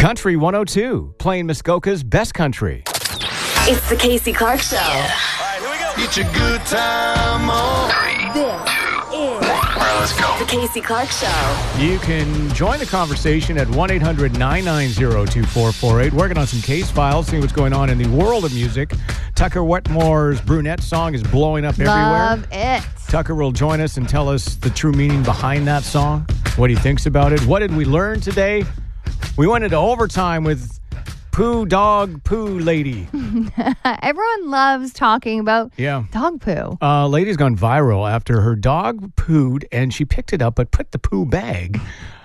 Country 102, playing Muskoka's best country. It's the Casey Clark Show. Yeah. All right, here we go. Get your good time on. This is Let's go. the Casey Clark Show. You can join the conversation at 1-800-990-2448. Working on some case files, seeing what's going on in the world of music. Tucker Wetmore's Brunette song is blowing up everywhere. Love it. Tucker will join us and tell us the true meaning behind that song, what he thinks about it. What did we learn today? We went into overtime with Poo Dog Poo Lady. Everyone loves talking about dog poo. Lady's gone viral after her dog pooed and she picked it up but put the poo bag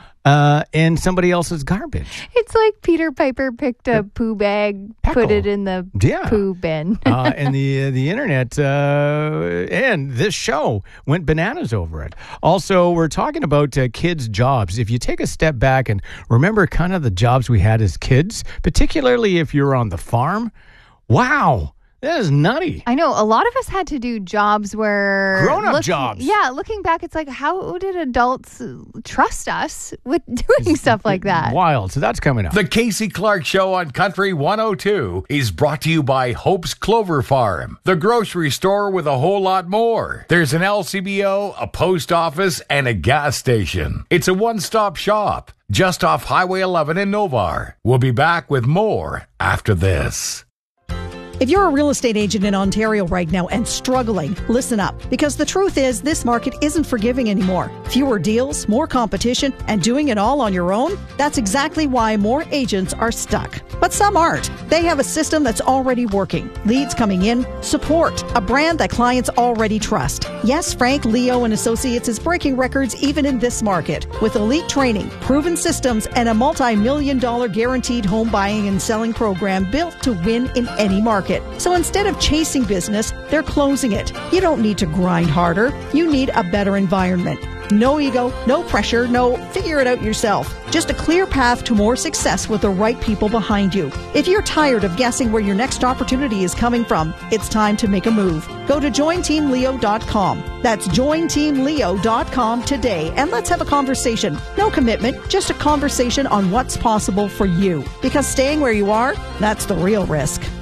in somebody else's garbage. It's like Peter Piper picked a poo bag, put it in the poo bin. And the internet and this show went bananas over it. Also, we're talking about kids' jobs. If you take a step back and remember kind of the jobs we had as kids, particularly if you're on the farm, wow. That is nutty. I know. A lot of us had to do jobs where... Grown-up jobs. Yeah, looking back, it's like, how did adults trust us with doing stuff like that? Wild. So that's coming up. The Casey Clark Show on Country 102 is brought to you by Hope's Clover Farm, the grocery store with a whole lot more. There's an LCBO, a post office, and a gas station. It's a one-stop shop just off Highway 11 in Novar. We'll be back with more after this. If you're a real estate agent in Ontario right now and struggling, listen up. Because the truth is, this market isn't forgiving anymore. Fewer deals, more competition, and doing it all on your own? That's exactly why more agents are stuck. But some aren't. They have a system that's already working. Leads coming in, support, a brand that clients already trust. Yes, Frank, Leo, and Associates is breaking records even in this market. With elite training, proven systems, and a multi-million-dollar guaranteed home buying and selling program built to win in any market. So instead of chasing business, they're closing it. You don't need to grind harder. You need a better environment. No ego, no pressure, no figure it out yourself. Just a clear path to more success with the right people behind you. If you're tired of guessing where your next opportunity is coming from, it's time to make a move. Go to jointeamleo.com. That's jointeamleo.com today, and let's have a conversation. No commitment, just a conversation on what's possible for you. Because staying where you are, that's the real risk.